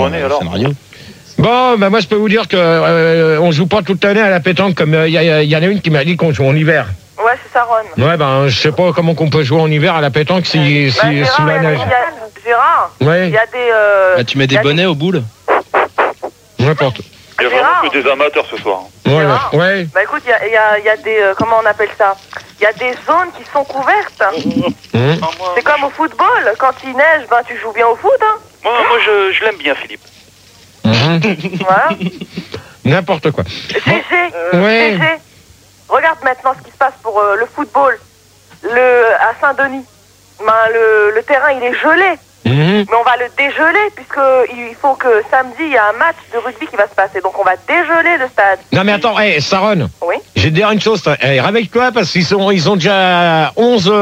René, alors. Scénario. Bon, bah moi je peux vous dire que on joue pas toute l'année à la pétanque comme il y en a une qui m'a dit qu'on joue en hiver. Ouais, c'est Saronne. Ouais, ben je sais pas comment qu'on peut jouer en hiver à la pétanque si Gérard, sous la neige. Gérard, Ouais. il y a des... Bah, tu mets des bonnets aux boules. N'importe. Il y a vraiment que des amateurs ce soir. Ouais, Gérard. ouais. Bah écoute, il y a des... comment on appelle ça? Il y a des zones qui sont couvertes. C'est comme au football. Quand il neige, ben tu joues bien au foot, hein. Moi je l'aime bien, Philippe. Voilà. N'importe quoi. GG, Ouais. GG. Regarde maintenant ce qui se passe pour le football. À Saint-Denis. Ben, le terrain, il est gelé. Mais on va le dégeler puisqu'il faut que samedi, il y a un match de rugby qui va se passer. Donc on va dégeler le stade. Non mais attends, Saron. Oui. Je vais te dire une chose, réveille-toi parce qu'ils ont déjà 11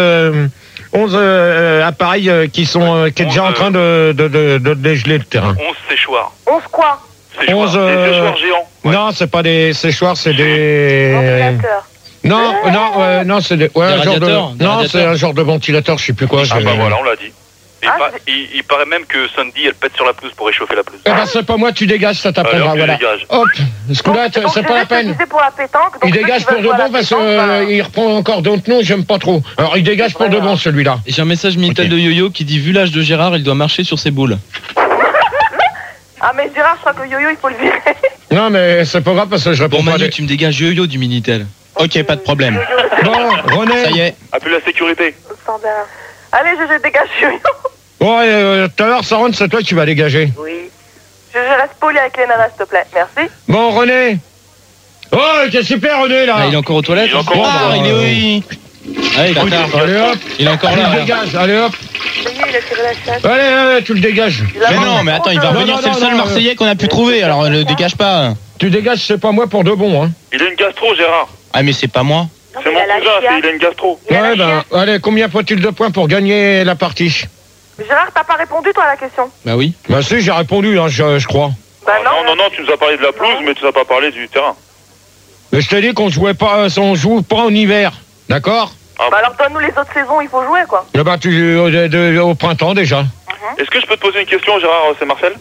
appareils qui est déjà en train de dégeler le terrain. 11 séchoirs. 11 quoi? Séchoirs. 11, Des séchoirs géants. Ouais. Non, c'est pas des séchoirs, c'est des... Ventilateur. Non, c'est des... Ouais, Des un genre de... radiateurs, des Non, radiateurs. c'est un genre de ventilateur, je sais plus quoi. Ah bah voilà, on l'a dit. Et Ah, il paraît même que Sandy, elle pète sur la pelouse pour réchauffer la pelouse. Eh ben c'est pas moi, tu dégages, ça t'apprendra, Allez, hop, voilà. tu dégages. Hop, ce coup-là, Donc, c'est pas la je vais te peine. dire pour la pétanque. Donc Il ceux dégage qui pour veulent de jouer à la bon parce pétanque, ben, qu'il reprend encore d'autres noms, j'aime pas trop. Alors il dégage pour de bon celui-là. Et j'ai un message Minitel de Yo-Yo qui dit vu l'âge de Gérard, il doit marcher sur ses boules. Ah mais Gérard, je crois que Yo-Yo, il faut le virer. Non mais c'est pas grave parce que je réponds Bon pas. Manu, tu me dégages Yo-Yo du Minitel. Ok, pas de problème. Bon, René. Ça y est. Appelle la sécurité. Standard. Allez, je dégage Yo-Yo. Bon, tout à l'heure, Saron, c'est toi qui vas dégager. Oui. Je reste poli avec les nanas, s'il te plaît. Merci. Bon, René. Oh, c'est super, René, là. Ah, il est encore aux toilettes. Il est encore Bon, en bah, bas. Il est oui. Ah, écoute, Allez, hop. Il est encore Tu là. le là. dégages, allez, hop. Ça y est, il a tiré la chasse. Allez, tu le dégages. Mais non, mais attends, il va Non, revenir. non, C'est le non, seul non, Marseillais qu'on a pu trouver. Alors ne dégage pas. Tu dégages, c'est pas moi pour de bon, hein. Il a une gastro, Gérard. Ah mais c'est pas moi. Non, C'est mais mon il a la cousin, chiasse. il a une gastro. Il a la Ouais, ben, chiasse. allez, combien faut-il de points pour gagner la partie? Gérard, t'as pas répondu, toi, à la question? bah oui. Bah si, j'ai répondu, hein, je crois. Bah Non, tu nous as parlé de la pelouse, mais tu nous as pas parlé du terrain. Mais je t'ai dit qu'on jouait pas, on joue pas en hiver, d'accord? Bah alors donne-nous les autres saisons, il faut jouer, quoi. Eh ben, au printemps déjà. Est-ce que je peux te poser une question, Gérard? C'est Marcel.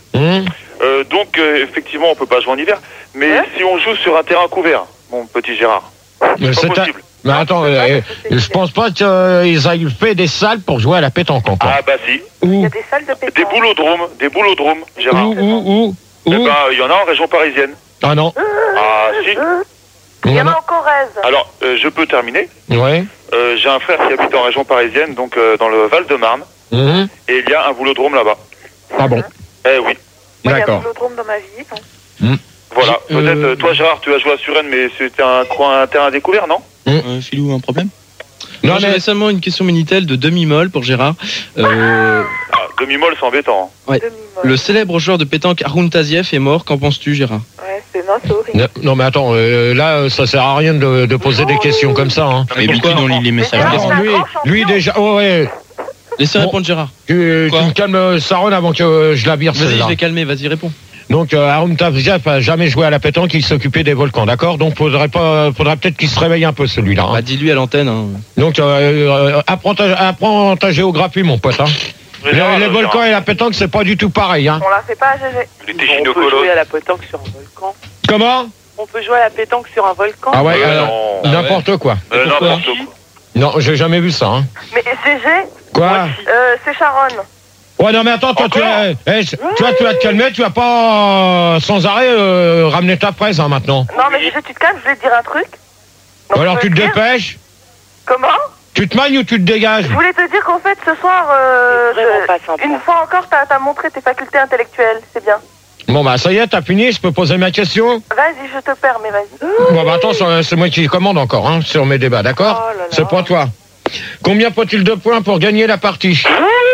Donc, effectivement, on peut pas jouer en hiver. Mais si on joue sur un terrain couvert, mon petit Gérard, Mais c'est pas possible. Mais attends, je pense pas qu'ils aient fait des salles pour jouer à la pétanque encore. Ah bah si. Il y Où a des salles de pétanque. Des boulodromes, Gérard. Où Eh ben, il y en a en région parisienne. Ah non. Ah si. Il y en a en Corrèze. Alors, je peux terminer. Ouais. J'ai un frère qui habite en région parisienne, donc dans le Val-de-Marne, Mhm. et il y a un boulodrome là-bas. Ah bon. Eh oui. Moi, il y a un D'accord. boulodrome dans ma vie. Voilà. Peut-être, toi, Gérard, tu as joué à Suresnes, mais c'était un terrain découvert, non? Philou, un problème? Non, Non, j'avais seulement une question Minitel de demi-molle pour Gérard. Ah, demi-molle, c'est embêtant. Ouais. Demi-molle. Le célèbre joueur de pétanque Haroun Tazieff est mort. Qu'en penses-tu, Gérard? Ouais, c'est horrible. Non, mais attends, là, ça sert à rien de poser des questions comme ça. Hein. Mais d'habitude on lit les messages. Gérard, des c'est un lui, grand champion. lui déjà. Oh, ouais. Laissez Bon. répondre Gérard. Tu Quoi me calmes Saron avant que je la vire Vas-y, celle-là. je vais calmer. Vas-y, réponds. Donc, Haroun Tazieff a jamais joué à la pétanque, il s'occupait des volcans, d'accord? Donc, faudrait peut-être qu'il se réveille un peu celui-là. Hein. Bah, dis-lui à l'antenne. Hein. Donc, apprends ta géographie, mon pote. Hein. Les volcans et la pétanque, c'est pas du tout pareil. Hein. On la fait pas à GG. Il était On peut gynécologue. jouer à la pétanque sur un volcan. Comment? On peut jouer à la pétanque sur un volcan. Ah ouais, non. n'importe quoi. N'importe quoi. Non, j'ai jamais vu ça. Hein. Mais GG, Quoi? c'est Charonne. Ouais, non, mais attends, toi, tu vas te calmer, tu vas pas sans arrêt ramener ta presse hein, maintenant. Non, mais GG, tu te calmes, je vais te dire un truc. Donc, Alors, tu te peux le dire. dépêches? Comment? Tu te manies ou tu te dégages? Je voulais te dire qu'en fait, ce soir, C'est vraiment pas sympa. une fois encore, t'as montré tes facultés intellectuelles. C'est bien. Bon, bah, ça y est, t'as fini, je peux poser ma question? Vas-y, je te permets, vas-y. Bon, bah, attends, c'est moi qui commande encore, hein, sur mes débats, d'accord? Oh là là. C'est pas toi. Combien faut-il de points pour gagner la partie?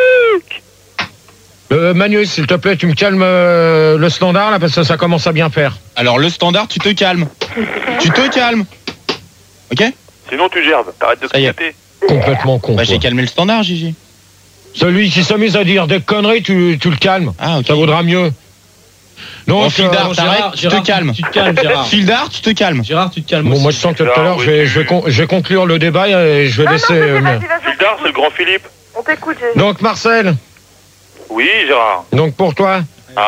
Manu, s'il te plaît, tu me calmes le standard, là, parce que ça commence à bien faire. Alors le standard, tu te calmes. Tu te calmes. Ok? Sinon, tu gerbes. T'arrêtes de Ça y est. clignoter. Complètement con. Bah quoi. j'ai calmé le standard, Gigi. Celui qui s'amuse à dire des conneries, tu le calmes. Ah ok. Ça vaudra mieux. Bon, Donc, Fildar, t'arrêtes, tu te calmes. Tu te calmes, Gérard. Fildar, tu te calmes. Gérard, tu te calmes. bon, aussi. moi, je sens que tout à l'heure, oui. je vais conclure le débat et je vais Non, laisser... non, vas-y, vas-y. Gildard, c'est le grand Philippe. On t'écoute, GG. Donc, Marcel, Oui, Gérard. donc pour toi,